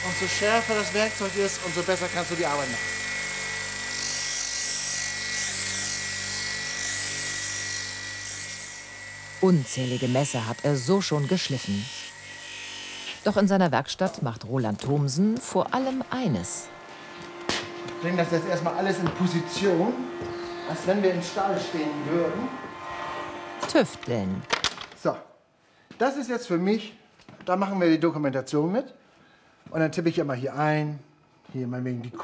umso schärfer das Werkzeug ist, umso besser kannst du die Arbeit machen. Unzählige Messer hat er so schon geschliffen. Doch in seiner Werkstatt macht Roland Thomsen vor allem eines. Ich bringe das jetzt erstmal alles in Position, als wenn wir im Stall stehen würden. Tüfteln. So, das ist jetzt für mich, da machen wir die Dokumentation mit. Und dann tippe ich immer hier ein, hier meinetwegen die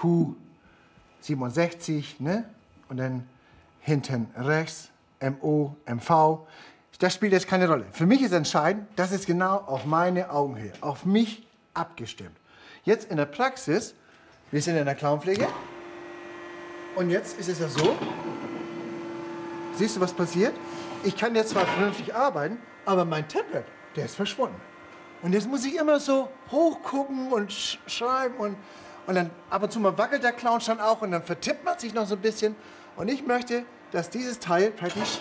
Q67, ne? Und dann hinten rechts, MO, MV. Das spielt jetzt keine Rolle. Für mich ist entscheidend, das ist genau auf meine Augenhöhe, auf mich abgestimmt. Jetzt in der Praxis, wir sind in der Klauenpflege und jetzt ist es ja so, siehst du, was passiert? Ich kann jetzt zwar vernünftig arbeiten, aber mein Tablet, der ist verschwunden. Und jetzt muss ich immer so hochgucken und schreiben und dann ab und zu mal wackelt der Clown schon auch und dann vertippt man sich noch so ein bisschen. Und ich möchte, dass dieses Teil praktisch,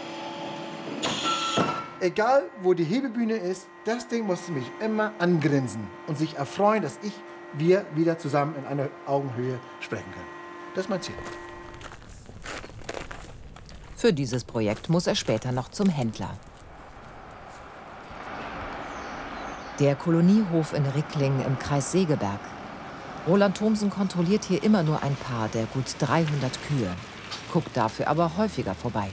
egal wo die Hebebühne ist, das Ding muss mich immer angrinsen und sich erfreuen, dass wir wieder zusammen in einer Augenhöhe sprechen können. Das ist mein Ziel. Für dieses Projekt muss er später noch zum Händler. Der Koloniehof in Rickling im Kreis Segeberg. Roland Thomsen kontrolliert hier immer nur ein Paar der gut 300 Kühe, guckt dafür aber häufiger vorbei.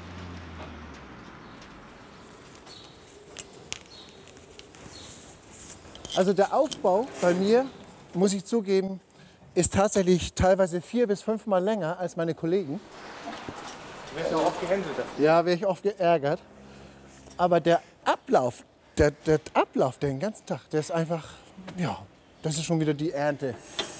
Also der Aufbau bei mir, muss ich zugeben, ist tatsächlich teilweise 4 bis 5 Mal länger als meine Kollegen. Du wirst ja auch oft gehänselt. Ja, wäre ich oft geärgert. Aber der Ablauf, der Ablauf den ganzen Tag, der ist einfach, ja, das ist schon wieder die Ernte.